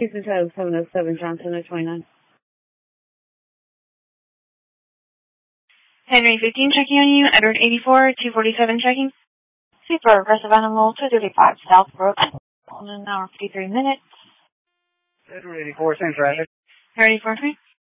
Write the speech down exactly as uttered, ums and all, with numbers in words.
Houston Title seven oh seven, Johnson oh twenty-nine. Henry fifteen checking on you. Edward eighty-four, two forty-seven checking. Super aggressive animal, two thirty-five Southbrook. One an hour, fifty-three minutes. Edward eighty-four, same traffic. Ready for me?